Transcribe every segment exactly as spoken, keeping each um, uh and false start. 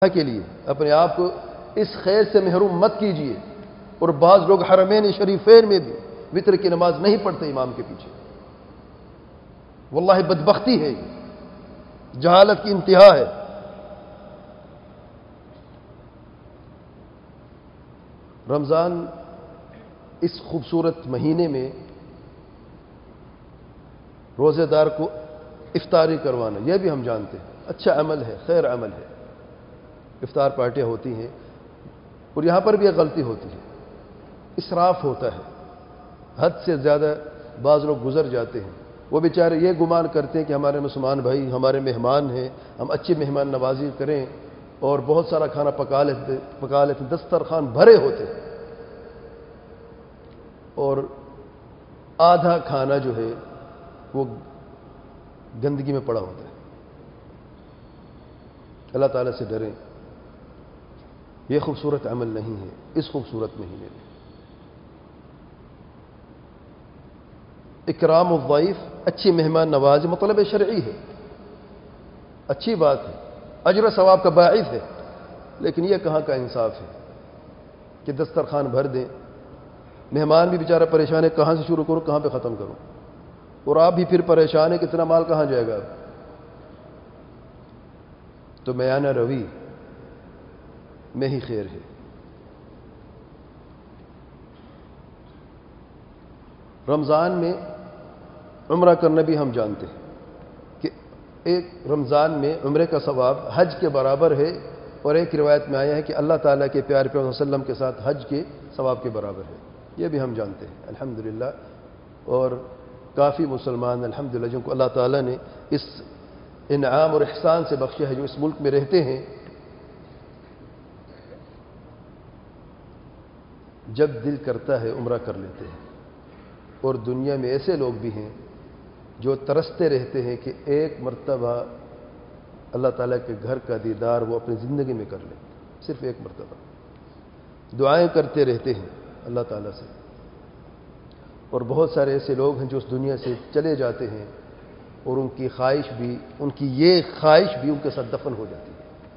کے لیے اپنے آپ کو اس خیر سے محروم مت کیجیے۔ اور بعض لوگ حرمین شریفین میں بھی وتر کی نماز نہیں پڑھتے امام کے پیچھے، واللہ بدبختی ہے، یہ جہالت کی انتہا ہے۔ رمضان اس خوبصورت مہینے میں روزے دار کو افطاری کروانا، یہ بھی ہم جانتے ہیں اچھا عمل ہے، خیر عمل ہے۔ افطار پارٹیاں ہوتی ہیں اور یہاں پر بھی ایک غلطی ہوتی ہے، اسراف ہوتا ہے، حد سے زیادہ بعض لوگ گزر جاتے ہیں۔ وہ بیچارے یہ گمان کرتے ہیں کہ ہمارے مسلمان بھائی ہمارے مہمان ہیں، ہم اچھی مہمان نوازی کریں اور بہت سارا کھانا پکا لیتے پکا لیتے دسترخوان بھرے ہوتے ہیں اور آدھا کھانا جو ہے وہ گندگی میں پڑا ہوتا ہے۔ اللہ تعالیٰ سے ڈریں، یہ خوبصورت عمل نہیں ہے اس خوبصورت مہینے میں۔ اکرام الضیف، اچھی مہمان نوازی مطلب شرعی ہے، اچھی بات ہے، اجر و ثواب کا باعث ہے، لیکن یہ کہاں کا انصاف ہے کہ دسترخوان بھر دیں، مہمان بھی بیچارہ پریشان ہے کہاں سے شروع کروں کہاں پہ ختم کروں، اور آپ بھی پھر پریشان ہے کتنا مال کہاں جائے گا۔ تو میانہ روی میں ہی خیر ہے۔ رمضان میں عمرہ کرنا بھی ہم جانتے ہیں کہ ایک رمضان میں عمرے کا ثواب حج کے برابر ہے، اور ایک روایت میں آیا ہے کہ اللہ تعالیٰ کے پیارے پیغمبر صلی اللہ علیہ وسلم کے ساتھ حج کے ثواب کے برابر ہے، یہ بھی ہم جانتے ہیں الحمدللہ۔ اور کافی مسلمان الحمدللہ جن کو اللہ تعالیٰ نے اس انعام اور احسان سے بخشا ہے، جو اس ملک میں رہتے ہیں، جب دل کرتا ہے عمرہ کر لیتے ہیں۔ اور دنیا میں ایسے لوگ بھی ہیں جو ترستے رہتے ہیں کہ ایک مرتبہ اللہ تعالیٰ کے گھر کا دیدار وہ اپنی زندگی میں کر لیں، صرف ایک مرتبہ دعائیں کرتے رہتے ہیں اللہ تعالیٰ سے۔ اور بہت سارے ایسے لوگ ہیں جو اس دنیا سے چلے جاتے ہیں اور ان کی خواہش بھی ان کی یہ خواہش بھی ان کے ساتھ دفن ہو جاتی ہے۔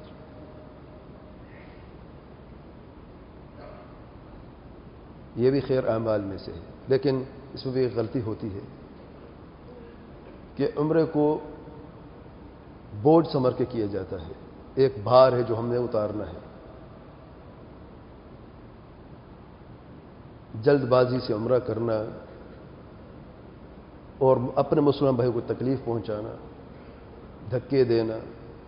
یہ بھی خیر اعمال میں سے ہے، لیکن اس میں بھی ایک غلطی ہوتی ہے کہ عمرے کو بوجھ سمجھ کے کیا جاتا ہے، ایک بھار ہے جو ہم نے اتارنا ہے۔ جلد بازی سے عمرہ کرنا اور اپنے مسلمان بھائی کو تکلیف پہنچانا، دھکے دینا،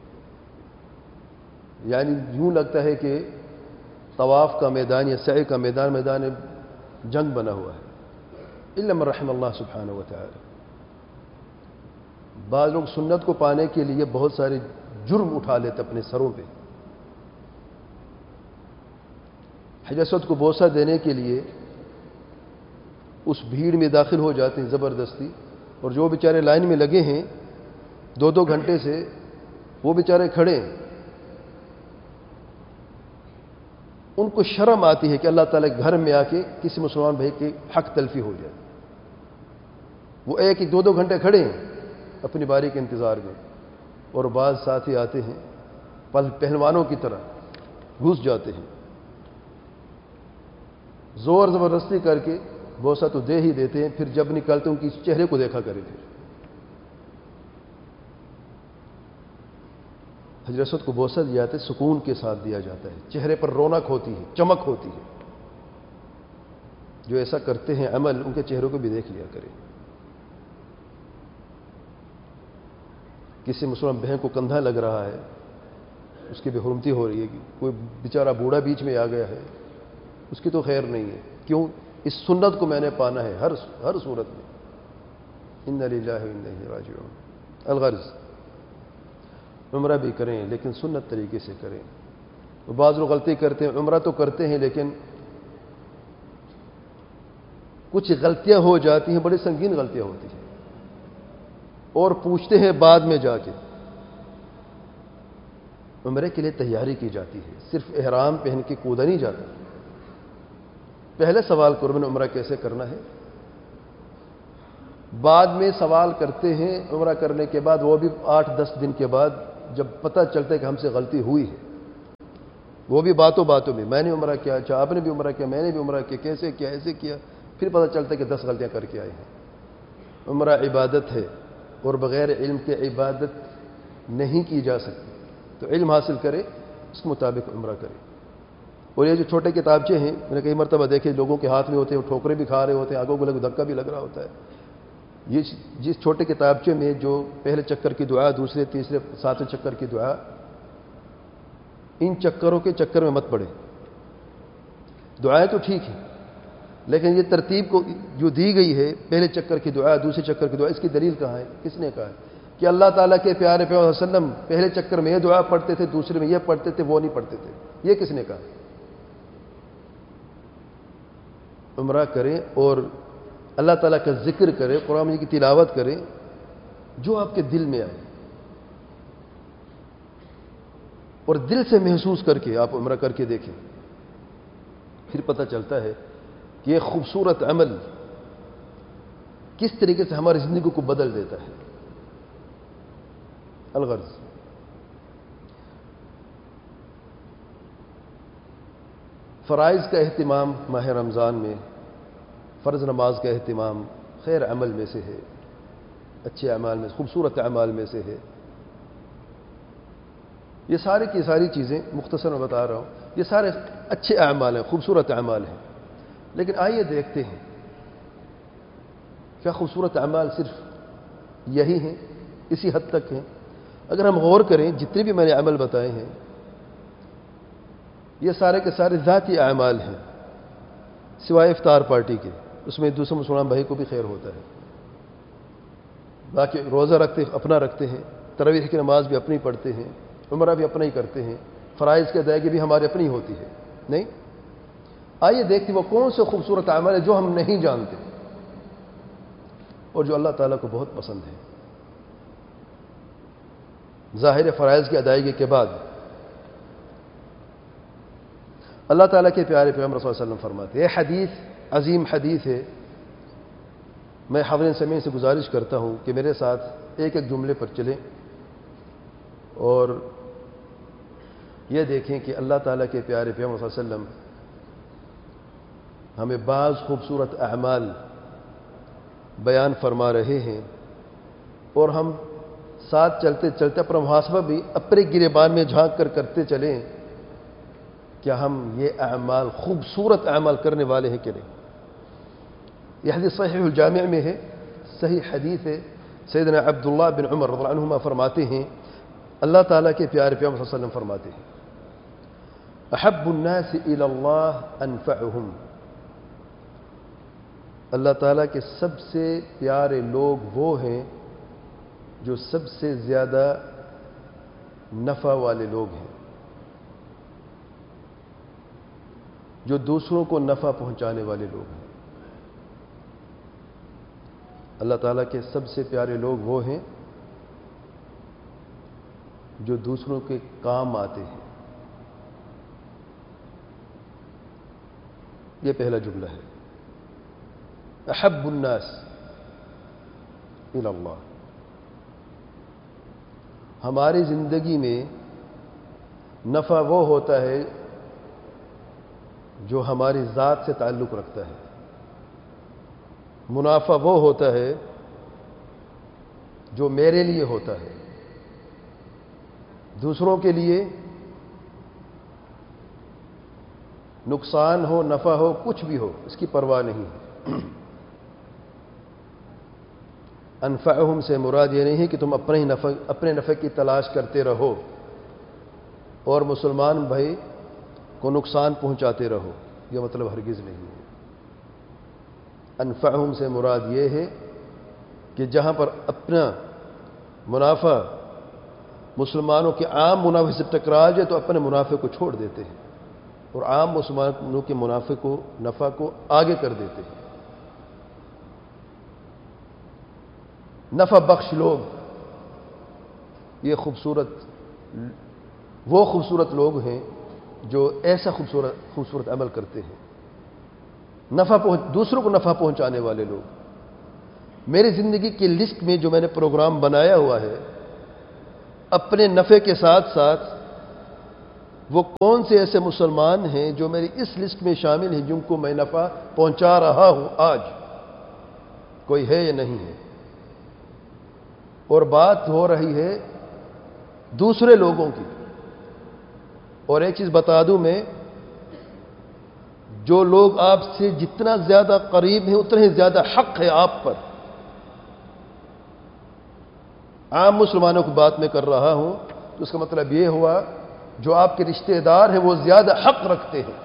یعنی یوں لگتا ہے کہ طواف کا میدان یا سعی کا میدان میدان جنگ بنا ہوا ہے، الا من رحم اللہ سبحانہ و تعالی۔ بعض لوگ سنت کو پانے کے لیے بہت سارے جرم اٹھا لیتے اپنے سروں پہ۔ حجر اسود کو بوسہ دینے کے لیے اس بھیڑ میں داخل ہو جاتے ہیں زبردستی، اور جو بیچارے لائن میں لگے ہیں دو دو گھنٹے سے وہ بیچارے کھڑے ہیں، ان کو شرم آتی ہے کہ اللہ تعالیٰ کے گھر میں آ کے کسی مسلمان بھائی کی حق تلفی ہو جائے۔ وہ ایک ایک دو دو گھنٹے کھڑے ہیں اپنی باری کے انتظار میں، اور بعض ساتھی آتے ہیں پہلوانوں کی طرح گھس جاتے ہیں، زور زبردستی کر کے بوسہ تو دے ہی دیتے ہیں، پھر جب نکلتے ان کی چہرے کو دیکھا کرے۔ پھر حجر اسود کو بوسہ دیا جاتا ہے، سکون کے ساتھ دیا جاتا ہے، چہرے پر رونق ہوتی ہے، چمک ہوتی ہے۔ جو ایسا کرتے ہیں عمل ان کے چہروں کو بھی دیکھ لیا کرے۔ کسی مسلمان بہن کو کندھا لگ رہا ہے، اس کی بے حرمتی ہو رہی ہے، کہ کوئی بیچارہ بوڑھا بیچ میں آ گیا ہے، اس کی تو خیر نہیں ہے۔ کیوں؟ اس سنت کو میں نے پانا ہے ہر ہر صورت میں۔ انا للہ و انا الیہ راجعون۔ الغرض عمرہ بھی کریں لیکن سنت طریقے سے کریں۔ بعض لوگ غلطی کرتے ہیں، عمرہ تو کرتے ہیں لیکن کچھ غلطیاں ہو جاتی ہیں، بڑی سنگین غلطیاں ہوتی ہیں، اور پوچھتے ہیں بعد میں جا کے۔ عمرے کے لیے تیاری کی جاتی ہے، صرف احرام پہن کے کودا نہیں جاتا۔ پہلے سوال کرو میں نے عمرہ کیسے کرنا ہے، بعد میں سوال کرتے ہیں عمرہ کرنے کے بعد، وہ بھی آٹھ دس دن کے بعد جب پتہ چلتا ہے کہ ہم سے غلطی ہوئی ہے۔ وہ بھی باتوں باتوں میں، میں نے عمرہ کیا، اچھا آپ نے بھی عمرہ کیا، میں نے بھی عمرہ کیا، کیسے کیا، ایسے کیا، پھر پتہ چلتا ہے کہ دس غلطیاں کر کے آئے ہیں۔ عمرہ عبادت ہے اور بغیر علم کے عبادت نہیں کی جا سکتی، تو علم حاصل کرے، اس کے مطابق عمرہ کرے۔ اور یہ جو چھوٹے کتابچے ہیں، میں نے کئی مرتبہ دیکھے لوگوں کے ہاتھ میں ہوتے ہیں، وہ ٹھوکرے بھی کھا رہے ہوتے ہیں، آگوں کو لگے دھکا بھی لگ رہا ہوتا ہے۔ یہ جس چھوٹے کتابچے میں جو پہلے چکر کی دعا، دوسرے تیسرے ساتویں چکر کی دعا، ان چکروں کے چکر میں مت پڑے۔ دعائیں تو ٹھیک ہیں، لیکن یہ ترتیب کو جو دی گئی ہے، پہلے چکر کی دعا، دوسرے چکر کی دعا، اس کی دلیل کہاں ہے؟ کس نے کہا ہے کہ اللہ تعالیٰ کے پیارے پیغمبر صلی اللہ علیہ وسلم پہلے چکر میں یہ دعا پڑھتے تھے، دوسرے میں یہ پڑھتے تھے، وہ نہیں پڑھتے تھے؟ یہ کس نے کہا؟ عمرہ کریں اور اللہ تعالیٰ کا ذکر کریں، قرآن مجید کی تلاوت کریں، جو آپ کے دل میں آئے، اور دل سے محسوس کر کے آپ عمرہ کر کے دیکھیں، پھر پتہ چلتا ہے کہ یہ خوبصورت عمل کس طریقے سے ہماری زندگی کو بدل دیتا ہے۔ الغرض فرائض کا اہتمام ماہ رمضان میں، فرض نماز کا اہتمام خیر عمل میں سے ہے، اچھے اعمال میں، خوبصورت اعمال میں سے ہے۔ یہ ساری کی ساری چیزیں مختصر میں بتا رہا ہوں، یہ سارے اچھے اعمال ہیں، خوبصورت اعمال ہیں، لیکن آئیے دیکھتے ہیں کیا خوبصورت اعمال صرف یہی ہیں، اسی حد تک ہیں؟ اگر ہم غور کریں، جتنے بھی میں نے عمل بتائے ہیں، یہ سارے کے سارے ذاتی اعمال ہیں، سوائے افطار پارٹی کے، اس میں دوسرے مسلمان بھائی کو بھی خیر ہوتا ہے۔ باقی روزہ رکھتے اپنا رکھتے ہیں، تراویح کی نماز بھی اپنی پڑھتے ہیں، عمرہ بھی اپنا ہی کرتے ہیں، فرائض کی ادائیگی بھی ہماری اپنی ہوتی ہے، نہیں؟ آئیے دیکھتے وہ کون سے خوبصورت اعمال ہیں جو ہم نہیں جانتے اور جو اللہ تعالیٰ کو بہت پسند ہے۔ ظاہر فرائض کی ادائیگی کے بعد اللہ تعالیٰ کے پیارے پیغمبر صلی اللہ علیہ وسلم فرماتے ہیں، یہ حدیث عظیم حدیث ہے، میں حاضرین سمیعین سے گزارش کرتا ہوں کہ میرے ساتھ ایک ایک جملے پر چلیں اور یہ دیکھیں کہ اللہ تعالیٰ کے پیارے پیغمبر صلی اللہ علیہ وسلم ہمیں بعض خوبصورت اعمال بیان فرما رہے ہیں، اور ہم ساتھ چلتے چلتے اپنا محاسبہ بھی اپنے گریبان میں جھانک کر کرتے چلیں، کیا ہم یہ اعمال خوبصورت اعمال کرنے والے ہیں کہ نہیں؟ یہ حدیث صحیح الجامع میں ہے، صحیح حدیث ہے۔ سیدنا عبداللہ بن عمر رضی اللہ عنہما فرماتے ہیں، اللہ تعالیٰ کے پیارے پیغمبر صلی اللہ علیہ وسلم فرماتے ہیں، احب الناس الی اللہ انفعہم، اللہ تعالیٰ کے سب سے پیارے لوگ وہ ہیں جو سب سے زیادہ نفع والے لوگ ہیں، جو دوسروں کو نفع پہنچانے والے لوگ ہیں۔ اللہ تعالیٰ کے سب سے پیارے لوگ وہ ہیں جو دوسروں کے کام آتے ہیں۔ یہ پہلا جملہ ہے، احب الناس الی اللہ۔ ہماری زندگی میں نفع وہ ہوتا ہے جو ہماری ذات سے تعلق رکھتا ہے، منافع وہ ہوتا ہے جو میرے لیے ہوتا ہے، دوسروں کے لیے نقصان ہو نفع ہو کچھ بھی ہو اس کی پرواہ نہیں ہے۔ انفعہم سے مراد یہ نہیں ہے کہ تم اپنے ہی نفع اپنے نفع کی تلاش کرتے رہو اور مسلمان بھائی کو نقصان پہنچاتے رہو، یہ مطلب ہرگز نہیں ہے۔ انفعہم سے مراد یہ ہے کہ جہاں پر اپنا منافع مسلمانوں کے عام منافع سے ٹکرا جائے تو اپنے منافع کو چھوڑ دیتے ہیں اور عام مسلمانوں کے منافع کو نفع کو آگے کر دیتے ہیں۔ نفع بخش لوگ یہ خوبصورت وہ خوبصورت لوگ ہیں جو ایسا خوبصورت خوبصورت عمل کرتے ہیں، نفع پہنچ دوسروں کو نفع پہنچانے والے لوگ۔ میری زندگی کی لسٹ میں جو میں نے پروگرام بنایا ہوا ہے، اپنے نفع کے ساتھ ساتھ وہ کون سے ایسے مسلمان ہیں جو میری اس لسٹ میں شامل ہیں جن کو میں نفع پہنچا رہا ہوں آج؟ کوئی ہے یا نہیں ہے؟ اور بات ہو رہی ہے دوسرے لوگوں کی. اور ایک چیز بتا دوں میں، جو لوگ آپ سے جتنا زیادہ قریب ہیں اتنا ہی زیادہ حق ہے آپ پر. عام مسلمانوں کی بات میں کر رہا ہوں، تو اس کا مطلب یہ ہوا جو آپ کے رشتہ دار ہیں وہ زیادہ حق رکھتے ہیں،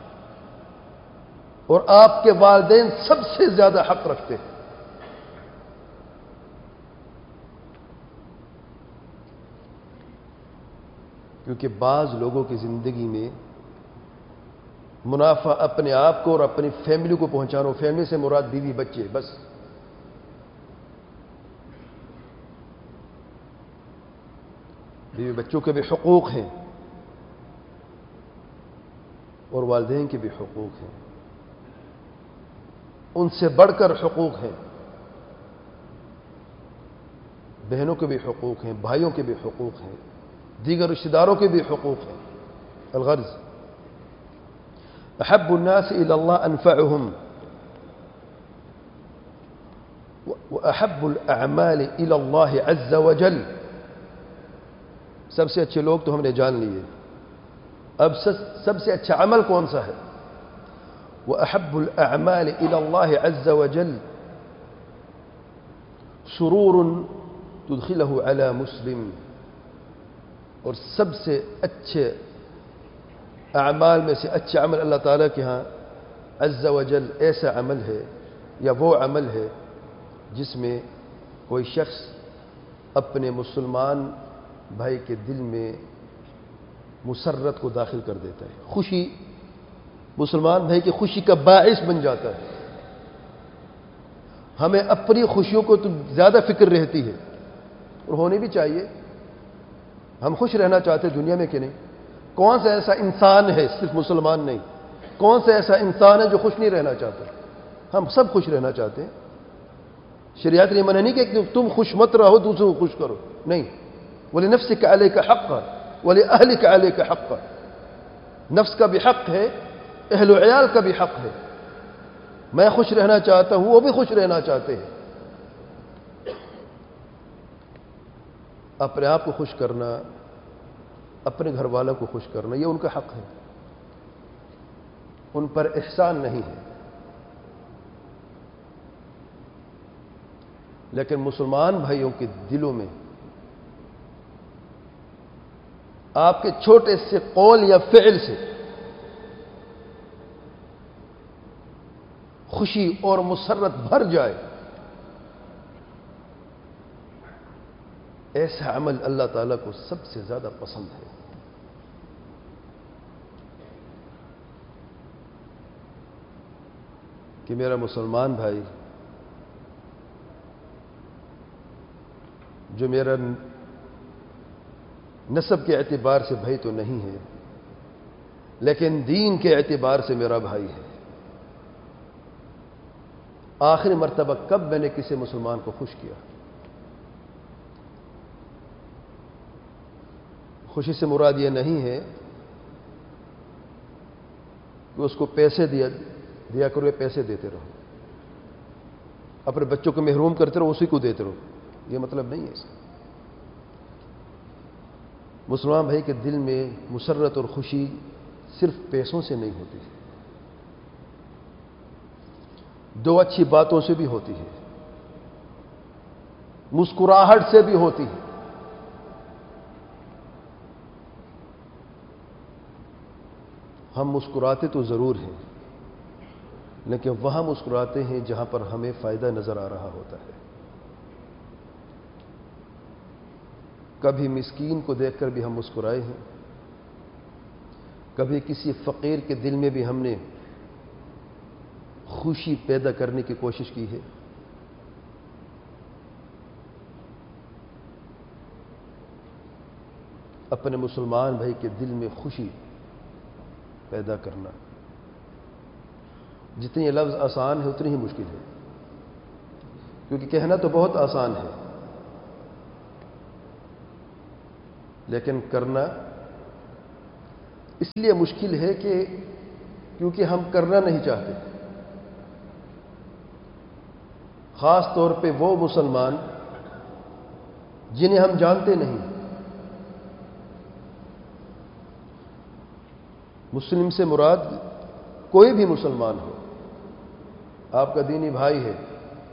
اور آپ کے والدین سب سے زیادہ حق رکھتے ہیں. کیونکہ بعض لوگوں کی زندگی میں منافع اپنے آپ کو اور اپنی فیملی کو پہنچانا، فیملی سے مراد بیوی بچے بس. بیوی بچوں کے بھی حقوق ہیں اور والدین کے بھی حقوق ہیں، ان سے بڑھ کر حقوق ہیں. بہنوں کے بھی حقوق ہیں، بھائیوں کے بھی حقوق ہیں، دیگر رشتہ داروں کے بھی حقوق ہیں. الغرض احب الناس الى اللہ انفعهم واحب الاعمال الى اللہ عز وجل. سب سے اچھے لوگ تو ہم نے جان لیے، اب سب سے اچھا عمل کون سا ہے؟ واحب الاعمال الى اللہ عز وجل سرور تدخلہ علی مسلم. اور سب سے اچھے اعمال میں سے اچھا عمل اللہ تعالیٰ کے ہاں عز وجل ایسا عمل ہے یا وہ عمل ہے جس میں کوئی شخص اپنے مسلمان بھائی کے دل میں مسرت کو داخل کر دیتا ہے، خوشی، مسلمان بھائی کی خوشی کا باعث بن جاتا ہے. ہمیں اپنی خوشیوں کو تو زیادہ فکر رہتی ہے، اور ہونی بھی چاہیے. ہم خوش رہنا چاہتے ہیں دنیا میں کہ نہیں؟ کون سا ایسا انسان ہے، صرف مسلمان نہیں، کون سا ایسا انسان ہے جو خوش نہیں رہنا چاہتا؟ ہم سب خوش رہنا چاہتے ہیں. شریعت نے منع نہیں کہ تم خوش مت رہو، دوسروں کو خوش کرو، نہیں. وَلِنَفْسِكَ عَلَيْكَ حَقًّا وَلِأَهْلِكَ عَلَيْكَ حَقًّا. نفس کا بھی حق ہے، اہل و عیال کا بھی حق ہے. میں خوش رہنا چاہتا ہوں، وہ بھی خوش رہنا چاہتے ہیں. اپنے آپ کو خوش کرنا، اپنے گھر والوں کو خوش کرنا، یہ ان کا حق ہے، ان پر احسان نہیں ہے. لیکن مسلمان بھائیوں کے دلوں میں آپ کے چھوٹے سے قول یا فعل سے خوشی اور مسرت بھر جائے، ایسا عمل اللہ تعالیٰ کو سب سے زیادہ پسند ہے. کہ میرا مسلمان بھائی جو میرا نسب کے اعتبار سے بھائی تو نہیں ہے، لیکن دین کے اعتبار سے میرا بھائی ہے. آخری مرتبہ کب میں نے کسی مسلمان کو خوش کیا؟ خوشی سے مراد یہ نہیں ہے کہ اس کو پیسے دیا دیا کرو، پیسے دیتے رہو، اپنے بچوں کو محروم کرتے رہو، اسی کو دیتے رہو، یہ مطلب نہیں ہے اس کا. مسلمان بھائی کے دل میں مسرت اور خوشی صرف پیسوں سے نہیں ہوتی، دو اچھی باتوں سے بھی ہوتی ہے، مسکراہٹ سے بھی ہوتی ہے. ہم مسکراتے تو ضرور ہیں، لیکن وہاں مسکراتے ہیں جہاں پر ہمیں فائدہ نظر آ رہا ہوتا ہے. کبھی مسکین کو دیکھ کر بھی ہم مسکرائے ہیں، کبھی کسی فقیر کے دل میں بھی ہم نے خوشی پیدا کرنے کی کوشش کی ہے. اپنے مسلمان بھائی کے دل میں خوشی پیدا کرنا جتنی لفظ آسان ہے اتنی ہی مشکل ہے، کیونکہ کہنا تو بہت آسان ہے لیکن کرنا اس لیے مشکل ہے کہ کیونکہ ہم کرنا نہیں چاہتے، خاص طور پہ وہ مسلمان جنہیں ہم جانتے نہیں۔ مسلم سے مراد کوئی بھی مسلمان ہو، آپ کا دینی بھائی ہے،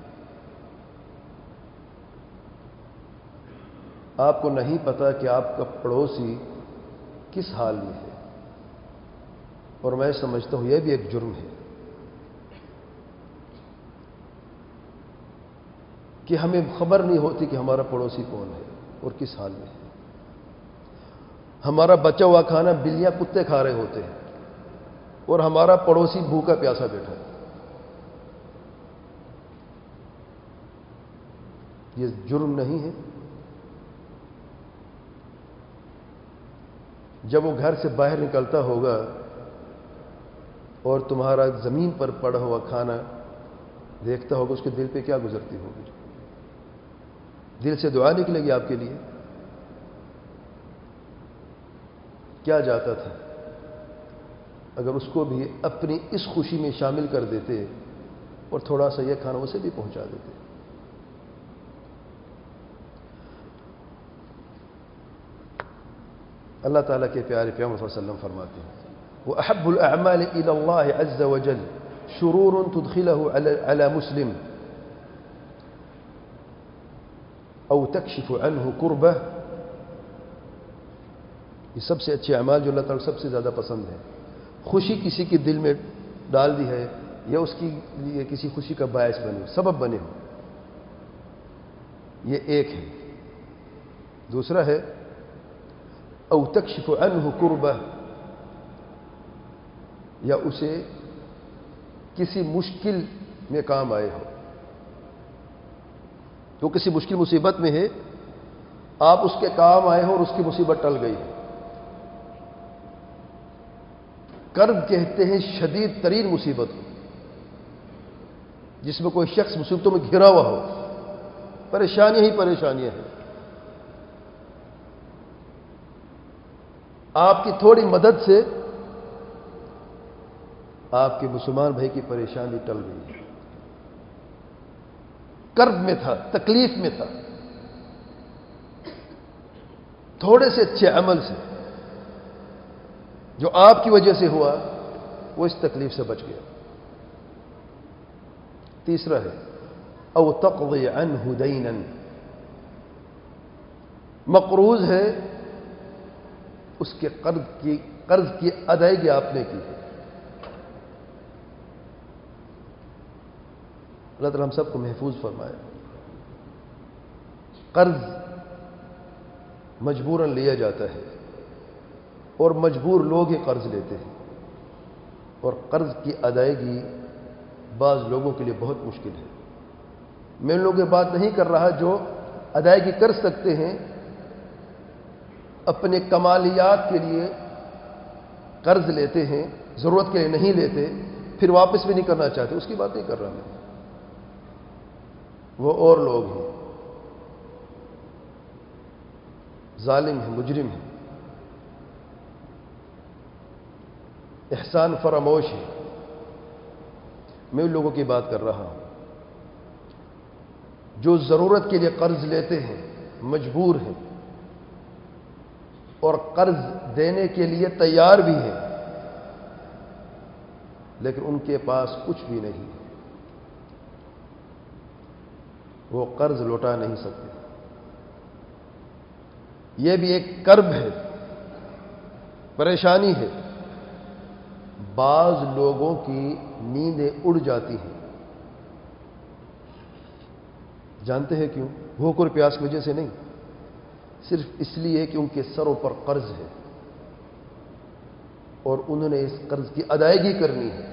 آپ کو نہیں پتا کہ آپ کا پڑوسی کس حال میں ہے، اور میں سمجھتا ہوں یہ بھی ایک جرم ہے کہ ہمیں خبر نہیں ہوتی کہ ہمارا پڑوسی کون ہے اور کس حال میں ہے۔ ہمارا بچا ہوا کھانا بلیاں کتے کھا رہے ہوتے ہیں اور ہمارا پڑوسی بھوکا پیاسا بیٹھا ہے۔ یہ جرم نہیں ہے؟ جب وہ گھر سے باہر نکلتا ہوگا اور تمہارا زمین پر پڑا ہوا کھانا دیکھتا ہوگا، اس کے دل پہ کیا گزرتی ہوگی؟ دل سے دعا نکلے گی آپ کے لیے؟ کیا جاتا تھا اگر اس کو بھی اپنی اس خوشی میں شامل کر دیتے اور تھوڑا سا یہ کھانا اسے بھی پہنچا دیتے۔ اللہ تعالیٰ کے پیارے پیغمبر صلی اللہ علیہ وسلم فرماتے ہیں وَأَحَبُّ الْأَعْمَالِ إِلَى اللَّهِ عَزَّ وَجَلَّ شُرُورٌ تُدْخِلَهُ عَلَى مُسْلِمٍ أو تكشف عنه كربة۔ یہ سب سے اچھے اعمال جو اللہ تعالیٰ سب سے زیادہ پسند ہے، خوشی کسی کے دل میں ڈال دی ہے یا اس کی لیے کسی خوشی کا باعث بنے، سبب بنے ہو، یہ ایک ہے۔ دوسرا ہے او تکشف عنہ کربہ، یا اسے کسی مشکل میں کام آئے ہو، تو کسی مشکل مصیبت میں ہے، آپ اس کے کام آئے ہو اور اس کی مصیبت ٹل گئی ہے۔ کرب کہتے ہیں شدید ترین مصیبت ہو جس میں کوئی شخص مصیبتوں میں گھرا ہوا ہو، پریشانیاں ہی پریشانیاں ہیں، آپ کی تھوڑی مدد سے آپ کے مسلمان بھائی کی پریشانی ٹل گئی ہے۔ کرب میں تھا، تکلیف میں تھا، تھوڑے سے اچھے عمل سے جو آپ کی وجہ سے ہوا وہ اس تکلیف سے بچ گیا۔ تیسرا ہے او تقضی عنہ دینا، مقروض ہے، اس کے قرض کی قرض کی ادائیگی آپ نے کی ہے۔ اللہ تعالیٰ ہم سب کو محفوظ فرمائے۔ قرض مجبوراً لیا جاتا ہے اور مجبور لوگ ہی قرض لیتے ہیں، اور قرض کی ادائیگی بعض لوگوں کے لیے بہت مشکل ہے۔ میں ان لوگوں کی بات نہیں کر رہا جو ادائیگی کر سکتے ہیں، اپنے کمالیات کے لیے قرض لیتے ہیں، ضرورت کے لیے نہیں لیتے، پھر واپس بھی نہیں کرنا چاہتے، اس کی بات نہیں کر رہا میں، وہ اور لوگ ہیں، ظالم ہیں، مجرم ہیں، احسان فراموش ہے۔ میں ان لوگوں کی بات کر رہا ہوں جو ضرورت کے لیے قرض لیتے ہیں، مجبور ہیں اور قرض دینے کے لیے تیار بھی ہیں، لیکن ان کے پاس کچھ بھی نہیں، وہ قرض لوٹا نہیں سکتے۔ یہ بھی ایک کرب ہے، پریشانی ہے۔ بعض لوگوں کی نیندیں اڑ جاتی ہیں، جانتے ہیں کیوں؟ بھوک اور پیاس کی وجہ سے نہیں، صرف اس لیے کہ ان کے سروں پر قرض ہے اور انہوں نے اس قرض کی ادائیگی کرنی ہے۔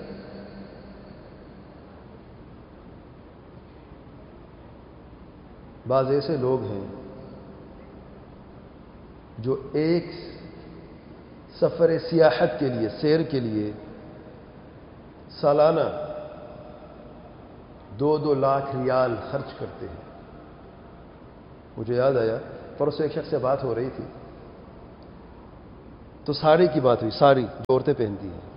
بعض ایسے لوگ ہیں جو ایک سفر سیاحت کے لیے، سیر کے لیے سالانہ دو دو لاکھ ریال خرچ کرتے ہیں۔ مجھے یاد آیا، پرسوں ایک شخص سے بات ہو رہی تھی تو ساڑی کی بات ہوئی، ساڑی جو عورتیں پہنتی ہیں.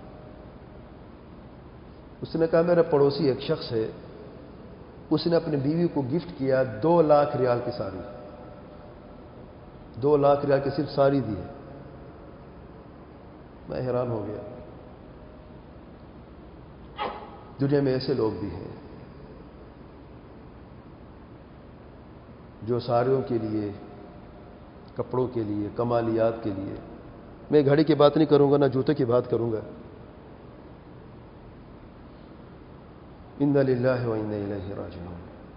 اس نے کہا میرا پڑوسی ایک شخص ہے، اس نے اپنی بیوی کو گفٹ کیا دو لاکھ ریال کی ساڑی، دو لاکھ ریال کی صرف ساڑی دی ہے. میں حیران ہو گیا. دنیا میں ایسے لوگ بھی ہیں جو ساڑیوں کے لیے، کپڑوں کے لیے، کمالیات کے لیے، میں گھڑی کی بات نہیں کروں گا، نہ جوتے کی بات کروں گا. انا للہ و انا الیہ راجعون.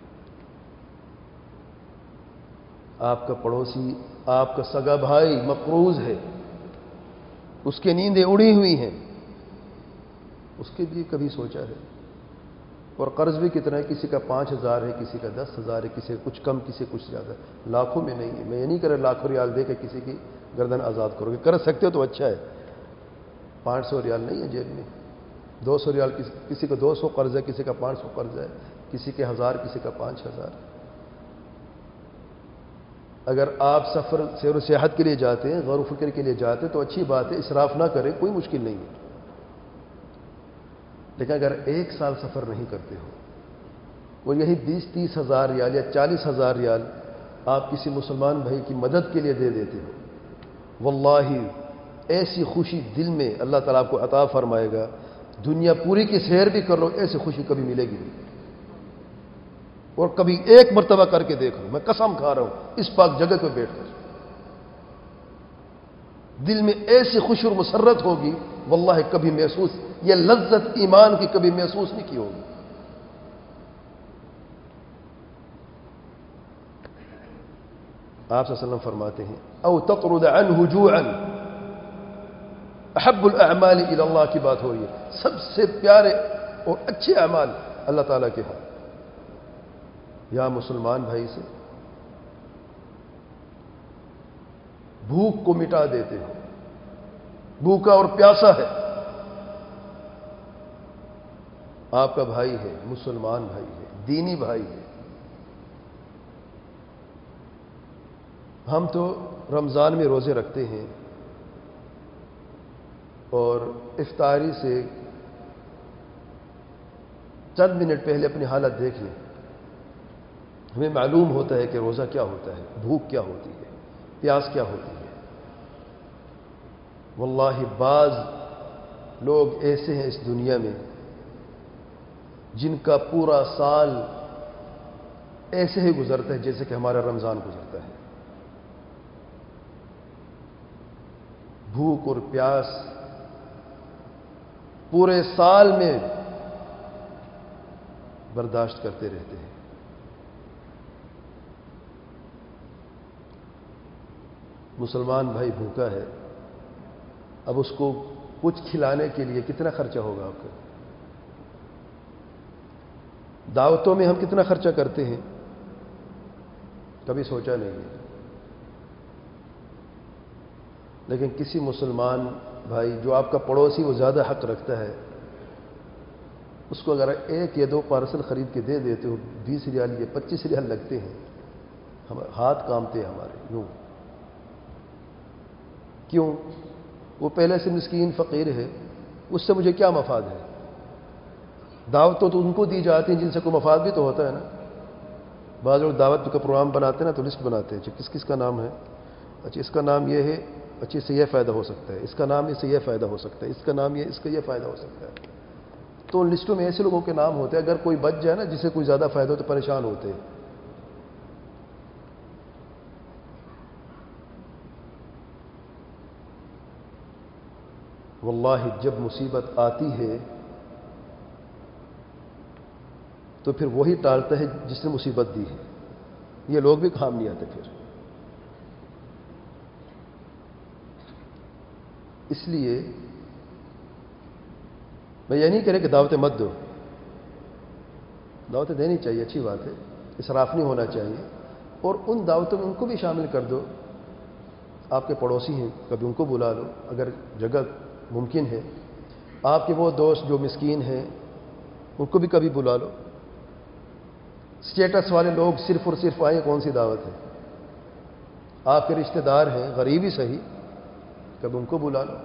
آپ کا پڑوسی، آپ کا سگا بھائی مقروض ہے، اس کی نیندیں اڑی ہوئی ہیں، اس کے لیے کبھی سوچا ہے؟ اور قرض بھی کتنا ہے، کسی کا پانچ ہزار ہے، کسی کا دس ہزار ہے، کسی کا کچھ کم، کسی کچھ زیادہ، لاکھوں میں نہیں ہے. میں یہ نہیں کر رہا لاکھوں ریال دے کے کسی کی گردن آزاد کرو گے، کر سکتے ہو تو اچھا ہے. پانچ سو ریال نہیں ہے جیب میں، دو سو ریال، کسی کا دو سو قرض ہے، کسی کا پانچ سو قرض ہے، کسی کے ہزار، کسی کا پانچ ہزار. اگر آپ سفر سیر و سیاحت کے لیے جاتے ہیں، غور و فکر کے لیے جاتے ہیں تو اچھی بات ہے، اسراف نہ کریں، کوئی مشکل نہیں ہے. لیکن اگر ایک سال سفر نہیں کرتے ہو اور یہی بیس تیس ہزار ریال یا چالیس ہزار ریال آپ کسی مسلمان بھائی کی مدد کے لیے دے دیتے ہو، واللہ ایسی خوشی دل میں اللہ تعالیٰ آپ کو عطا فرمائے گا. دنیا پوری کی سیر بھی کر لو، ایسی خوشی کبھی ملے گی نہیں. اور کبھی ایک مرتبہ کر کے دیکھ لو، میں قسم کھا رہا ہوں اس پاک جگہ پہ بیٹھ کر، دل میں ایسی خوشی اور مسرت ہوگی، واللہ کبھی محسوس، یہ لذت ایمان کی کبھی محسوس نہیں کی ہوگی. آپ صلی اللہ علیہ وسلم فرماتے ہیں او تطرد عنہ جوعا احب الاعمال الى اللہ کی بات ہو رہی ہے. سب سے پیارے اور اچھے اعمال اللہ تعالیٰ کے ہاں یا مسلمان بھائی سے بھوک کو مٹا دیتے ہو. بھوکا اور پیاسا ہے، آپ کا بھائی ہے، مسلمان بھائی ہے، دینی بھائی ہے. ہم تو رمضان میں روزے رکھتے ہیں اور افطاری سے چند منٹ پہلے اپنی حالت دیکھ لیں، ہمیں معلوم ہوتا ہے کہ روزہ کیا ہوتا ہے، بھوک کیا ہوتی ہے، پیاس کیا ہوتی ہے. واللہ بعض لوگ ایسے ہیں اس دنیا میں جن کا پورا سال ایسے ہی گزرتا ہے جیسے کہ ہمارا رمضان گزرتا ہے. بھوک اور پیاس پورے سال میں برداشت کرتے رہتے ہیں. مسلمان بھائی بھوکا ہے، اب اس کو کچھ کھلانے کے لیے کتنا خرچہ ہوگا آپ کا؟ دعوتوں میں ہم کتنا خرچہ کرتے ہیں، کبھی سوچا نہیں ہے. لیکن کسی مسلمان بھائی جو آپ کا پڑوسی وہ زیادہ حق رکھتا ہے، اس کو اگر ایک یا دو پارسل خرید کے دے دیتے ہو، بیس ریال یا پچیس ریال لگتے ہیں، ہم ہاتھ کامتے ہیں ہمارے. یوں کیوں؟ وہ پہلے سے مسکین فقیر ہے، اس سے مجھے کیا مفاد ہے؟ دعوت تو ان کو دی جاتی ہیں جن سے کوئی مفاد بھی تو ہوتا ہے نا. بعض لوگ دعوت کا پروگرام بناتے ہیں نا تو لسٹ بناتے ہیں، اچھا کس کس کا نام ہے، اچھا اس کا نام یہ ہے، اچھا اس سے یہ فائدہ ہو سکتا ہے، اس کا نام اس سے یہ فائدہ ہو سکتا ہے، اس کا نام یہ، اس کا یہ فائدہ ہو سکتا ہے. تو ان لسٹوں میں ایسے لوگوں کے نام ہوتے ہیں، اگر کوئی بچ جائے نا جسے کوئی زیادہ فائدہ ہو تو پریشان ہوتے ہیں. واللہ جب مصیبت آتی ہے تو پھر وہی ٹالتا ہے جس نے مصیبت دی ہے. یہ لوگ بھی کام نہیں آتے پھر. اس لیے میں یہ نہیں کہہ رہا کہ دعوتیں مت دو، دعوتیں دینی چاہیے، اچھی بات ہے، اسراف نہیں ہونا چاہیے. اور ان دعوتوں میں ان کو بھی شامل کر دو. آپ کے پڑوسی ہیں، کبھی ان کو بلا لو اگر جگہ ممکن ہے. آپ کے وہ دوست جو مسکین ہیں ان کو بھی کبھی بلا لو. سٹیٹس والے لوگ صرف اور صرف آئیں، کون سی دعوت ہے؟ آپ کے رشتہ دار ہیں، غریب ہی صحیح، کبھی ان کو بلا لو.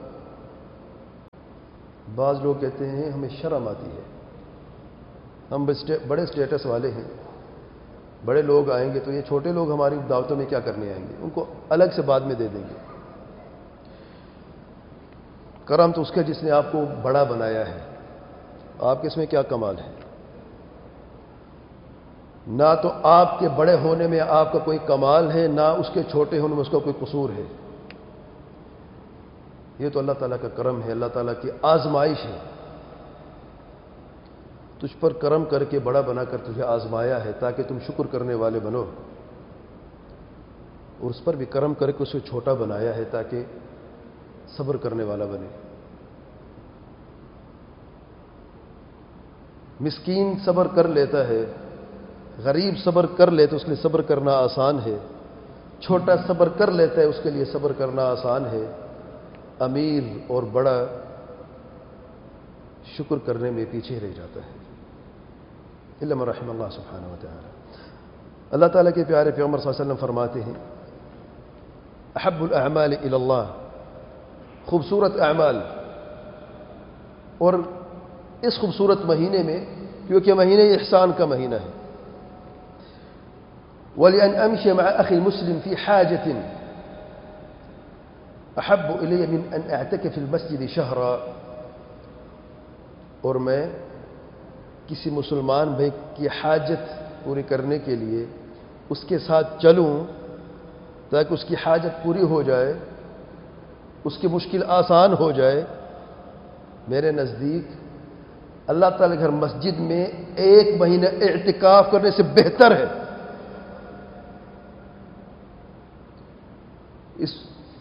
بعض لوگ کہتے ہیں ہمیں شرم آتی ہے، ہم بڑے اسٹیٹس والے ہیں، بڑے لوگ آئیں گے تو یہ چھوٹے لوگ ہماری دعوتوں میں کیا کرنے آئیں گے، ان کو الگ سے بعد میں دے دیں گے. کرم تو اس کا جس نے آپ کو بڑا بنایا ہے، آپ کے اس میں کیا کمال ہے؟ نہ تو آپ کے بڑے ہونے میں آپ کا کوئی کمال ہے، نہ اس کے چھوٹے ہونے میں اس کا کوئی قصور ہے. یہ تو اللہ تعالیٰ کا کرم ہے، اللہ تعالیٰ کی آزمائش ہے. تجھ پر کرم کر کے بڑا بنا کر تجھے آزمایا ہے تاکہ تم شکر کرنے والے بنو، اور اس پر بھی کرم کر کے اسے چھوٹا بنایا ہے تاکہ صبر کرنے والا بنے. مسکین صبر کر لیتا ہے، غریب صبر کر لیتا، اس کے لیے صبر کرنا آسان ہے. چھوٹا صبر کر لیتا ہے، اس کے لیے صبر کرنا آسان ہے. امیر اور بڑا شکر کرنے میں پیچھے رہ جاتا ہے. الا من رحم اللہ سبحانہ و تعالی. اللہ تعالیٰ کے پیارے پیغمبر صلی اللہ علیہ وسلم فرماتے ہیں احب الاعمال الی اللہ، خوبصورت اعمال. اور اس خوبصورت مہینے میں، کیونکہ مہینہ احسان کا مہینہ ہے، وَلِأَنْ أَمْشِيَ مَعَ أَخِي الْمُسْلِمِ فِي حَاجَةٍ أَحَبُّ إِلَيَّ مِنْ أَنْ أَعْتَكِفَ فِي الْمَسْجِدِ شَهْرًا. اور میں کسی مسلمان بھائی کی حاجت پوری کرنے کے لیے اس کے ساتھ چلوں تاکہ اس کی حاجت پوری ہو جائے، اس کی مشکل آسان ہو جائے، میرے نزدیک اللہ تعالی کے گھر مسجد میں ایک مہینہ اعتکاف کرنے سے بہتر ہے. اس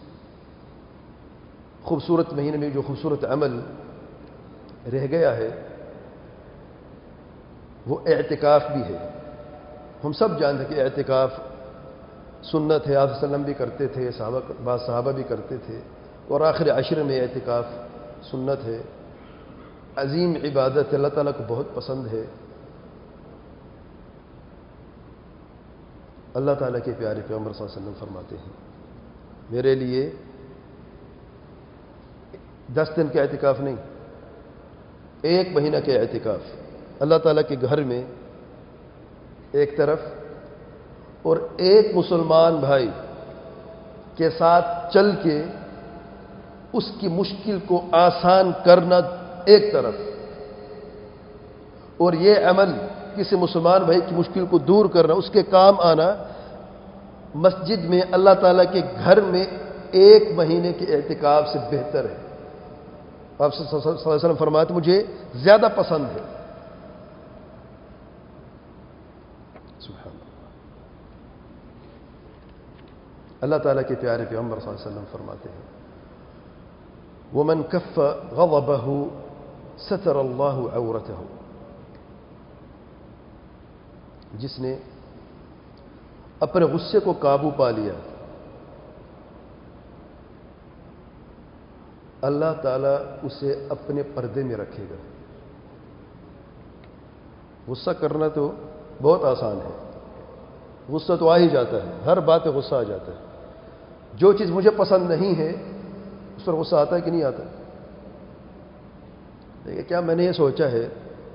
خوبصورت مہینے میں جو خوبصورت عمل رہ گیا ہے وہ اعتکاف بھی ہے. ہم سب جانتے ہیں کہ اعتکاف سنت ہے، آپ صلی اللہ علیہ وسلم بھی کرتے تھے، صحابہ بعض صحابہ بھی کرتے تھے، اور آخر عشر میں اعتکاف سنت ہے. عظیم عبادت اللہ تعالیٰ کو بہت پسند ہے. اللہ تعالیٰ کے پیارے پیغمبر صلی اللہ علیہ وسلم فرماتے ہیں میرے لیے دس دن کا اعتکاف نہیں، ایک مہینہ کے اعتکاف اللہ تعالیٰ کے گھر میں ایک طرف، اور ایک مسلمان بھائی کے ساتھ چل کے اس کی مشکل کو آسان کرنا ایک طرف، اور یہ عمل کسی مسلمان بھائی کی مشکل کو دور کرنا، اس کے کام آنا، مسجد میں اللہ تعالیٰ کے گھر میں ایک مہینے کے اعتکاف سے بہتر ہے. آپ صلی اللہ علیہ وسلم فرماتے مجھے زیادہ پسند ہے. سبحان اللہ. اللہ تعالیٰ کے پیارے پیغمبر صلی اللہ علیہ وسلم فرماتے ہیں وَمَنْ كَفَّ غَضَبَهُ سَتَرَ اللَّهُ عَوْرَتَهُ. جس نے اپنے غصے کو قابو پا لیا، اللہ تعالیٰ اسے اپنے پردے میں رکھے گا. غصہ کرنا تو بہت آسان ہے، غصہ تو آ ہی جاتا ہے، ہر بات پہ غصہ آ جاتا ہے. جو چیز مجھے پسند نہیں ہے اس پر غصہ آتا ہے کہ نہیں آتا؟ دیکھیں کیا میں نے یہ سوچا ہے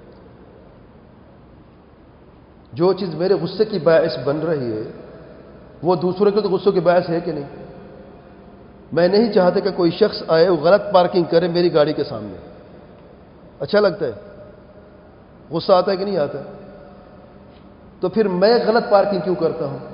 جو چیز میرے غصے کی باعث بن رہی ہے وہ دوسروں کے تو غصوں کے باعث ہے کہ نہیں؟ میں نہیں چاہتا کہ کوئی شخص آئے وہ غلط پارکنگ کرے میری گاڑی کے سامنے. اچھا لگتا ہے؟ غصہ آتا ہے کہ نہیں آتا؟ تو پھر میں غلط پارکنگ کیوں کرتا ہوں؟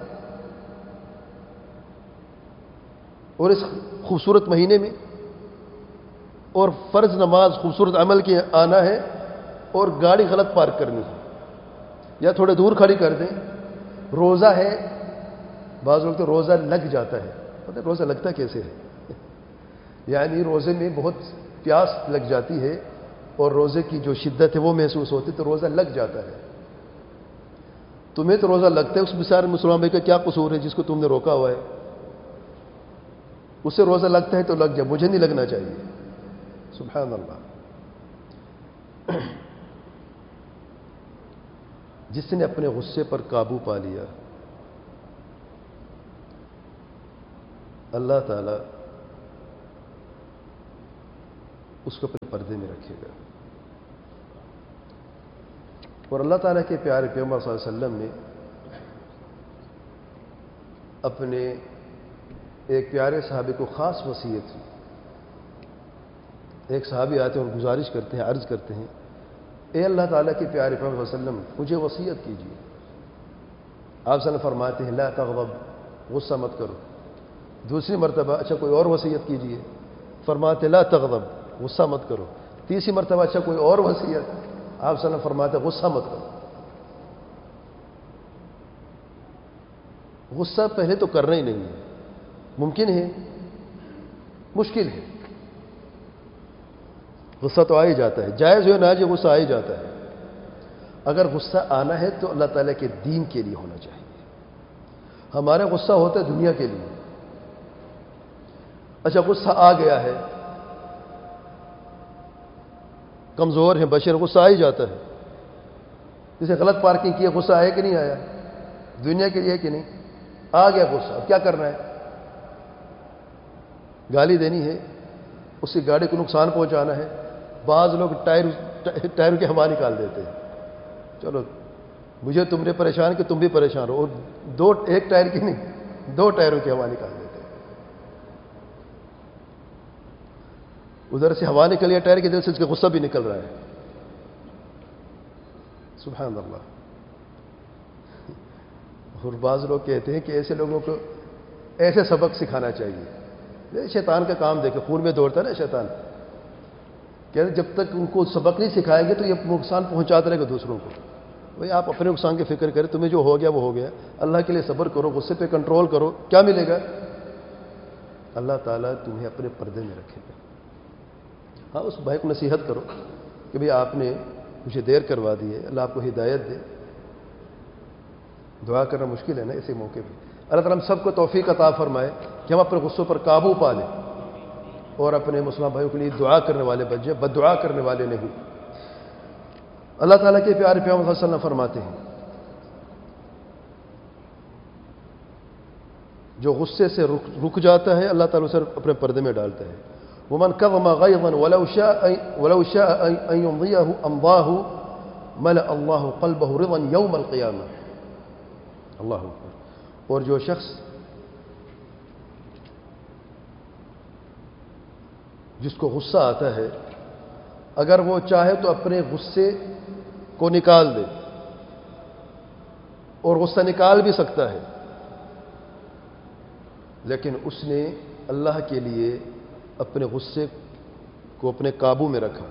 اور اس خوبصورت مہینے میں اور فرض نماز خوبصورت عمل کے آنا ہے اور گاڑی غلط پارک کرنی ہے، یا تھوڑے دور کھڑی کر دیں. روزہ ہے، بعض لوگ تو روزہ لگ جاتا ہے. پتہ روزہ لگتا کیسے ہے؟ یعنی روزے میں بہت پیاس لگ جاتی ہے اور روزے کی جو شدت ہے وہ محسوس ہوتی، تو روزہ لگ جاتا ہے. تمہیں تو روزہ لگتا ہے، اس بیچارے مسلمان بھائی کا کیا قصور ہے جس کو تم نے روکا ہوا ہے؟ اسے روزہ لگتا ہے تو لگ جائے، مجھے نہیں لگنا چاہیے. سبحان اللہ. جس نے اپنے غصے پر قابو پا لیا، اللہ تعالی اس کو اپنے پردے میں رکھے گا۔ اور اللہ تعالیٰ کے پیارے پیغمبر صلی اللہ علیہ وسلم نے اپنے ایک پیارے صحابی کو خاص وصیت کی۔ ایک صحابی آتے ہیں اور گزارش کرتے ہیں، عرض کرتے ہیں، اے اللہ تعالیٰ کے پیارے پیغمبر صلی اللہ علیہ وسلم مجھے وصیت کیجیے۔ آپ صلی اللہ علیہ وسلم فرماتے ہیں لا تغضب، غصہ مت کرو۔ دوسری مرتبہ اچھا کوئی اور وصیت کیجیے، فرماتے لا تغضب، غصہ مت کرو۔ تیسری مرتبہ اچھا کوئی اور وصیت، آپ صلی اللہ علیہ وسلم فرماتے غصہ مت کرو۔ غصہ پہلے تو کرنا ہی نہیں ہے، ممکن ہے، مشکل ہے۔ غصہ تو آ ہی جاتا ہے، جائز ہو ناجائز غصہ آ ہی جاتا ہے۔ اگر غصہ آنا ہے تو اللہ تعالیٰ کے دین کے لیے ہونا چاہیے۔ ہمارا غصہ ہوتا ہے دنیا کے لیے۔ اچھا غصہ آ گیا ہے، کمزور ہے بشر، غصہ آ ہی جاتا ہے۔ جسے غلط پارکنگ کی، غصہ آیا کہ نہیں آیا؟ دنیا کے لیے کہ نہیں؟ آ گیا غصہ، اب کیا کرنا ہے؟ گالی دینی ہے، اس کی گاڑی کو نقصان پہنچانا ہے۔ بعض لوگ ٹائر ٹائر کی ہوا نکال دیتے ہیں، چلو مجھے تم نے پریشان کہ تم بھی پریشان ہو، اور دو ایک ٹائر کی نہیں، دو ٹائروں کی ہوا نکال دیتے ہیں۔ ادھر سے ہوا نکل گیا ٹائر کے دل سے، اس کا غصہ بھی نکل رہا ہے۔ سبحان اللہ۔ اور بعض لوگ کہتے ہیں کہ ایسے لوگوں کو ایسے سبق سکھانا چاہیے۔ شیطان کا کام دیکھے، خون میں دوڑتا ہے نا شیطان، کہتے جب تک ان کو سبق نہیں سکھائیں گے تو یہ نقصان پہنچاتا رہے گا دوسروں کو۔ بھائی آپ اپنے نقصان کی فکر کریں، تمہیں جو ہو گیا وہ ہو گیا، اللہ کے لیے صبر کرو، غصے پہ کنٹرول کرو، کیا ملے گا؟ اللہ تعالیٰ تمہیں اپنے پردے میں رکھے گا۔ ہاں اس بھائی کو نصیحت کرو کہ بھئی آپ نے مجھے دیر کروا دی ہے، اللہ آپ کو ہدایت دے۔ دعا کرنا مشکل ہے نا ایسے موقع پہ۔ اللہ تعالیٰ ہم سب کو توفیق عطا فرمائے کہ ہم اپنے غصوں پر قابو پا لیں اور اپنے مسلمان بھائیوں کے لیے دعا کرنے والے بن جائیں، بد دعا کرنے والے نہیں۔ اللہ تعالیٰ کے پیارے پیغمبر صلی اللہ علیہ وسلم فرماتے ہیں جو غصے سے رک جاتا ہے اللہ تعالیٰ اسے اپنے پردے میں ڈالتا ہے۔ وَمَنْ كَظَمَ غَيْظًا وَلَوْ شَاءَ وَلَوْ شَاءَ أَن يُمْضِيَهُ أَمْضَاهُ مَلَأَ اللَّهُ قَلْبَهُ رِضًا يَوْمَ الْقِيَامَةِ۔ اللہ اکبر۔ اور جو شخص جس کو غصہ آتا ہے اگر وہ چاہے تو اپنے غصے کو نکال دے، اور غصہ نکال بھی سکتا ہے، لیکن اس نے اللہ کے لیے اپنے غصے کو اپنے قابو میں رکھا،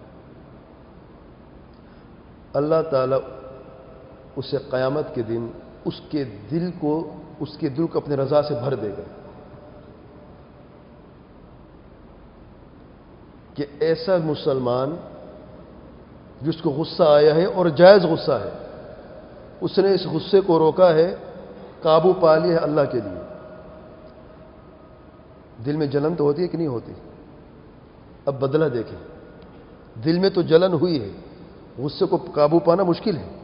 اللہ تعالیٰ اسے قیامت کے دن اس کے دل کو اس کے دل کو اپنے رضا سے بھر دے گا کہ ایسا مسلمان جس کو غصہ آیا ہے اور جائز غصہ ہے، اس نے اس غصے کو روکا ہے، قابو پا لیا ہے اللہ کے لیے۔ دل میں جلن تو ہوتی ہے کہ نہیں ہوتی؟ اب بدلہ دیکھیں، دل میں تو جلن ہوئی ہے، غصے کو قابو پانا مشکل ہے۔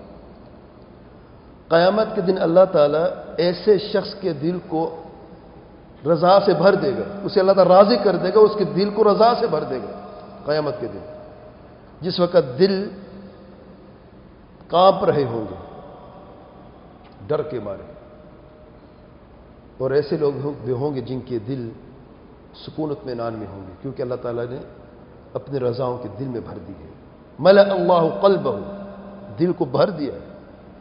قیامت کے دن اللہ تعالیٰ ایسے شخص کے دل کو رضا سے بھر دے گا، اسے اللہ تعالیٰ راضی کر دے گا، اس کے دل کو رضا سے بھر دے گا قیامت کے دن، جس وقت دل کانپ رہے ہوں گے ڈر کے مارے، اور ایسے لوگ بھی ہوں گے جن کے دل سکون اطمینان میں ہوں گے، کیونکہ اللہ تعالیٰ نے اپنے رضاؤں کے دل میں بھر دی ہے۔ ملأ اللہ قلبہ، دل کو بھر دیا ہے۔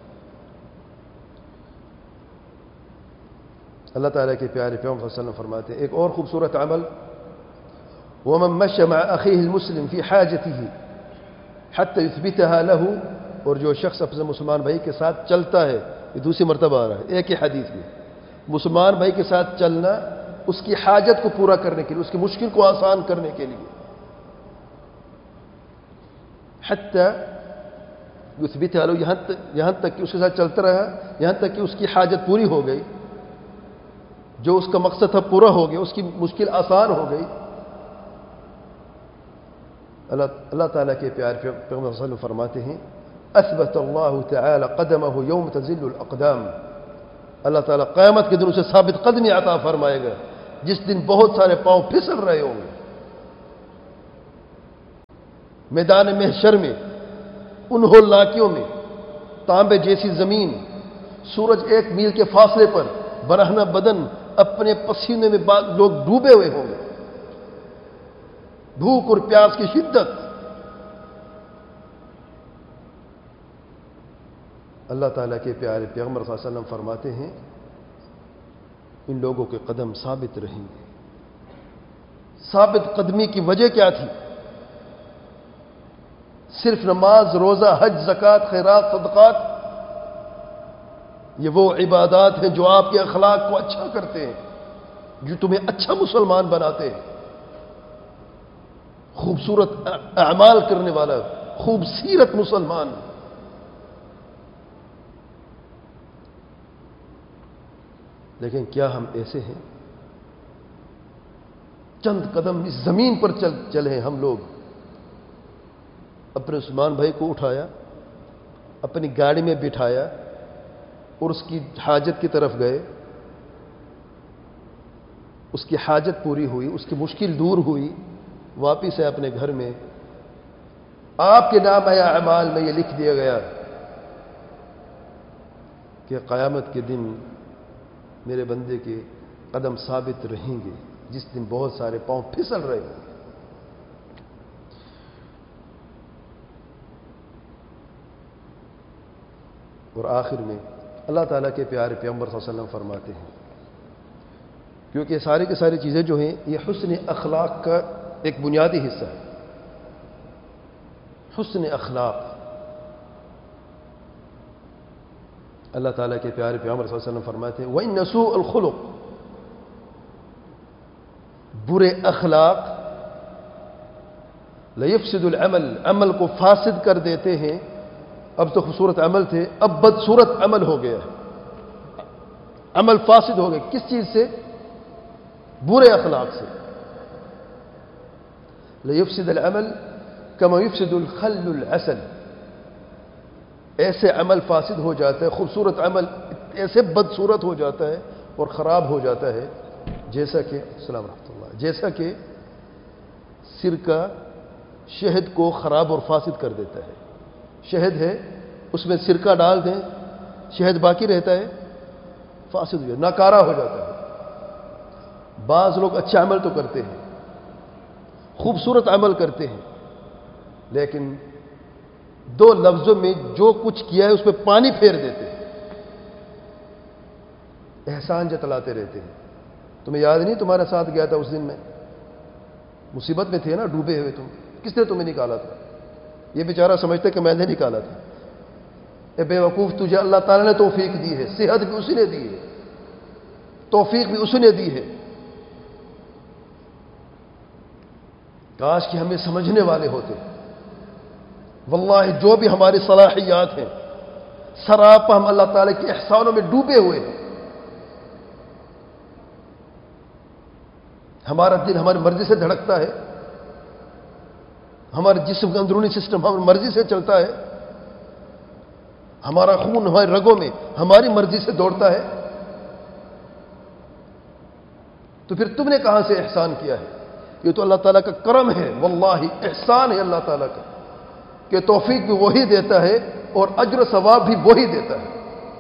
اللہ تعالیٰ کے پیارے پیغمبر صلی اللہ علیہ وسلم فرماتے ہیں ایک اور خوبصورت عمل، وَمَن مَشَّ مَعَ أَخِيهِ الْمُسْلِمِ فِي حَاجَتِهِ حَتَّى يُثْبِتَهَا لَهُ، اور جو شخص اپنے مسلمان بھائی کے ساتھ چلتا ہے، یہ دوسری مرتبہ آ رہا ہے ایک ہی حدیث میں، مسلمان بھائی کے ساتھ چلنا اس کی حاجت کو پورا کرنے کے لیے، اس کی مشکل کو آسان کرنے کے لیے، حَتَّى يُثْبِتَهَا لَهُ، یہاں تک کہ اس کے ساتھ چلتا رہا، یہاں تک کہ اس کی حاجت پوری ہو گئی، جو اس کا مقصد تھا پورا ہو گیا، اس کی مشکل آسان ہو گئی۔ اللہ اللہ تعالیٰ کے پیارے پیغمبر صلی اللہ علیہ وسلم فرماتے ہیں اثبت اللہ تعالی قدمہ یوم تزل الاقدام، اللہ تعالیٰ قیامت کے دن اسے ثابت قدمی عطا فرمائے گا جس دن بہت سارے پاؤں پھسل رہے ہوں گے۔ میدان محشر میں ان ہولناکیوں میں تانبے جیسی زمین، سورج ایک میل کے فاصلے پر، برہنہ بدن اپنے پسینے میں بعض لوگ ڈوبے ہوئے ہوں گے، بھوک اور پیاس کی شدت۔ اللہ تعالیٰ کے پیارے پیغمبر صلی اللہ علیہ وسلم فرماتے ہیں ان لوگوں کے قدم ثابت رہیں گے۔ ثابت قدمی کی وجہ کیا تھی؟ صرف نماز، روزہ، حج، زکوٰۃ، خیرات، صدقات، یہ وہ عبادات ہیں جو آپ کے اخلاق کو اچھا کرتے ہیں، جو تمہیں اچھا مسلمان بناتے ہیں، خوبصورت اعمال کرنے والا، خوبصورت مسلمان۔ لیکن کیا ہم ایسے ہیں؟ چند قدم اس زمین پر چل چلے ہم لوگ، اپنے عثمان بھائی کو اٹھایا، اپنی گاڑی میں بٹھایا اور اس کی حاجت کی طرف گئے، اس کی حاجت پوری ہوئی، اس کی مشکل دور ہوئی، واپس ہے اپنے گھر میں، آپ کے نام آیا اعمال میں یہ لکھ دیا گیا کہ قیامت کے دن میرے بندے کے قدم ثابت رہیں گے، جس دن بہت سارے پاؤں پھسل رہے ہوں گے۔ اور آخر میں اللہ تعالیٰ کے پیارے پیغمبر صلی اللہ علیہ وسلم فرماتے ہیں، کیونکہ ساری کی ساری چیزیں جو ہیں یہ حسن اخلاق کا ایک بنیادی حصہ ہے۔ حسن اخلاق، اللہ تعالیٰ کے پیارے پیغمبر صلی اللہ علیہ وسلم فرماتے ہیں وَإِنَّ سُوءَ الْخُلُقِ، برے اخلاق لَيُفْسِدُ الْعَمَلِ، عمل کو فاسد کر دیتے ہیں۔ اب تو خوبصورت عمل تھے، اب بدصورت عمل ہو گیا ہے، عمل فاسد ہو گیا۔ کس چیز سے؟ برے اخلاق سے۔ لَيُفْسِدَ الْعَمَلِ كَمَا يُفْسِدُ الْخَلُّ الْعَسَلَ، ایسے عمل فاسد ہو جاتا ہے، خوبصورت عمل ایسے بدصورت ہو جاتا ہے اور خراب ہو جاتا ہے، جیسا کہ السلام رحمۃ اللہ جیسا کہ سرکہ شہد کو خراب اور فاسد کر دیتا ہے۔ شہد ہے، اس میں سرکہ ڈال دیں، شہد باقی رہتا ہے، فاسد ہو جاتا ہے، ناکارہ ہو جاتا ہے۔ بعض لوگ اچھا عمل تو کرتے ہیں، خوبصورت عمل کرتے ہیں، لیکن دو لفظوں میں جو کچھ کیا ہے اس پہ پانی پھیر دیتے ہیں، احسان جتلاتے رہتے ہیں۔ تمہیں یاد نہیں تمہارے ساتھ گیا تھا اس دن میں، مصیبت میں تھے نا، ڈوبے ہوئے تم، کس نے تمہیں نکالا تھا؟ یہ بیچارہ سمجھتا کہ میں نے نکالا تھا۔ اے بے وقوف، تجھے اللہ تعالیٰ نے توفیق دی ہے، صحت بھی اسی نے دی ہے، توفیق بھی اسی نے دی ہے۔ کاش کہ ہمیں سمجھنے والے ہوتے، واللہ جو بھی ہماری صلاحیات ہیں سراپا ہم اللہ تعالیٰ کے احسانوں میں ڈوبے ہوئے ہیں۔ ہمارا دل ہماری مرضی سے دھڑکتا ہے، ہمارے جسم کا اندرونی سسٹم ہماری مرضی سے چلتا ہے، ہمارا خون ہماری رگوں میں ہماری مرضی سے دوڑتا ہے، تو پھر تم نے کہاں سے احسان کیا ہے؟ یہ تو اللہ تعالیٰ کا کرم ہے، واللہ احسان ہے اللہ تعالیٰ کا کہ توفیق بھی وہی دیتا ہے اور اجر و ثواب بھی وہی دیتا ہے۔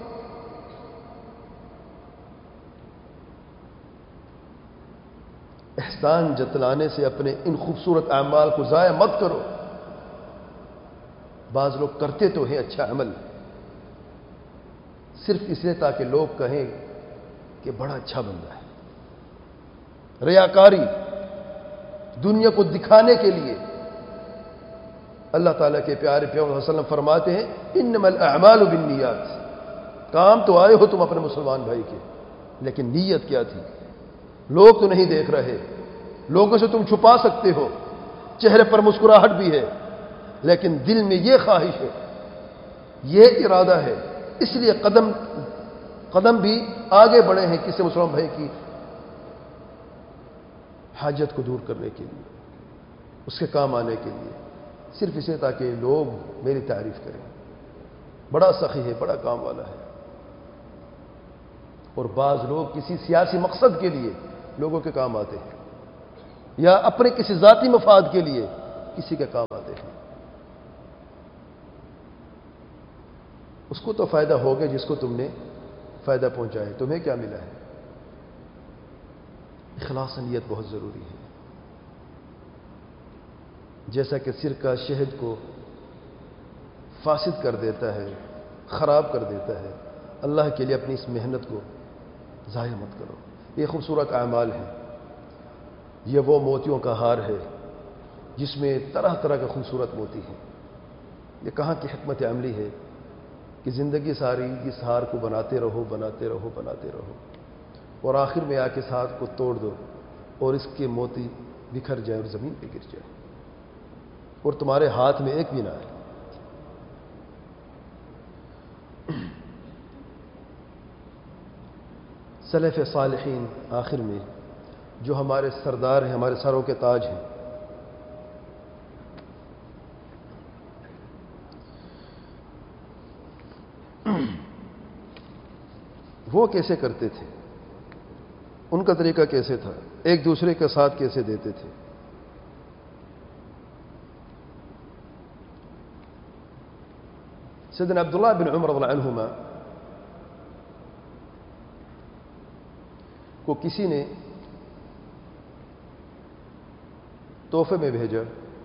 احسان جتلانے سے اپنے ان خوبصورت اعمال کو ضائع مت کرو۔ بعض لوگ کرتے تو ہیں اچھا عمل صرف اس لیے تاکہ لوگ کہیں کہ بڑا اچھا بندہ ہے، ریاکاری، دنیا کو دکھانے کے لیے۔ اللہ تعالیٰ کے پیارے پیغمبر صلی اللہ علیہ وسلم فرماتے ہیں انما الاعمال بالنیات، کام تو آئے ہو تم اپنے مسلمان بھائی کے، لیکن نیت کیا تھی؟ لوگ تو نہیں دیکھ رہے، لوگوں سے تم چھپا سکتے ہو، چہرے پر مسکراہٹ بھی ہے، لیکن دل میں یہ خواہش ہے، یہ ارادہ ہے، اس لیے قدم قدم بھی آگے بڑھے ہیں کسی مسلمان بھائی کی حاجت کو دور کرنے کے لیے، اس کے کام آنے کے لیے، صرف اسے تاکہ لوگ میری تعریف کریں، بڑا سخی ہے، بڑا کام والا ہے۔ اور بعض لوگ کسی سیاسی مقصد کے لیے لوگوں کے کام آتے ہیں، یا اپنے کسی ذاتی مفاد کے لیے کسی کے کام آتے ہیں۔ اس کو تو فائدہ ہوگا جس کو تم نے فائدہ پہنچایا. تمہیں کیا ملا ہے؟ اخلاص نیت بہت ضروری ہے. جیسا کہ سرکہ شہد کو فاسد کر دیتا ہے، خراب کر دیتا ہے، اللہ کے لیے اپنی اس محنت کو ضائع مت کرو. یہ خوبصورت اعمال ہیں. یہ وہ موتیوں کا ہار ہے جس میں طرح طرح کے خوبصورت موتی ہیں. یہ کہاں کی حکمت عملی ہے کہ زندگی ساری اس ہار کو بناتے رہو بناتے رہو بناتے رہو اور آخر میں آ کے اس ہار کو توڑ دو اور اس کے موتی بکھر جائے اور زمین پہ گر جائے اور تمہارے ہاتھ میں ایک بھی نہ آئے. سلف صالحین آخر میں جو ہمارے سردار ہیں، ہمارے سروں کے تاج ہیں، وہ کیسے کرتے تھے؟ ان کا طریقہ کیسے تھا؟ ایک دوسرے کا ساتھ کیسے دیتے تھے؟ سیدنا عبداللہ بن عمر رضی اللہ عنہما کو کسی نے تحفے میں بھیجا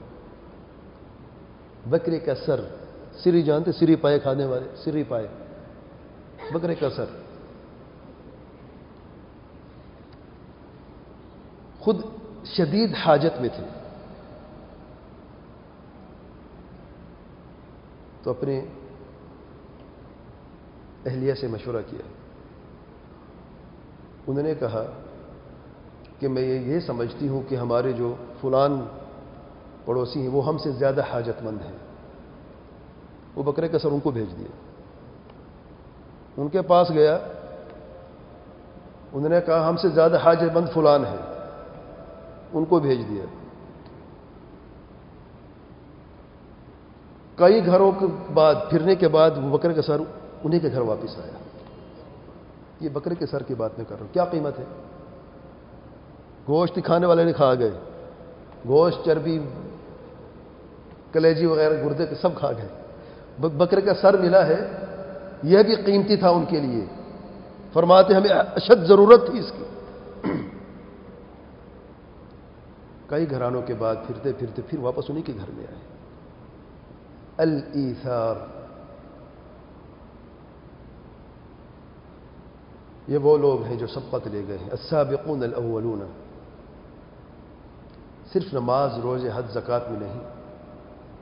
بکرے کا سر. سری جانتے؟ سری پائے کھانے والے، سری پائے، بکرے کا سر. خود شدید حاجت میں تھے تو اپنے اہلیہ سے مشورہ کیا. انہوں نے کہا کہ میں یہ سمجھتی ہوں کہ ہمارے جو فلان پڑوسی ہیں وہ ہم سے زیادہ حاجت مند ہیں. وہ بکرے کا سر ان کو بھیج دیا. ان کے پاس گیا، انہوں نے کہا ہم سے زیادہ حاجت مند فلان ہے، ان کو بھیج دیا. کئی گھروں کے بعد پھرنے کے بعد وہ بکرے کا سر انہیں کے گھر واپس آیا. یہ بکرے کے سر کی بات میں کر رہا ہوں. کیا قیمت ہے؟ گوشت کھانے والے نے کھا گئے، گوشت، چربی، کلیجی وغیرہ گردے کے سب کھا گئے. بکرے کا سر ملا ہے، یہ بھی قیمتی تھا ان کے لیے. فرماتے ہمیں اشد ضرورت تھی اس کی. کئی گھرانوں کے بعد پھرتے پھرتے پھر واپس انہیں کے گھر میں آئے. الایثار، یہ وہ لوگ ہیں جو سبقت لے گئے ہیں. السابقون الاولون. صرف نماز، روزے، حج، زکوٰۃ میں نہیں،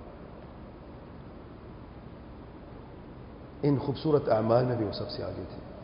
ان خوبصورت اعمال میں بھی وہ سب سے آگے تھے.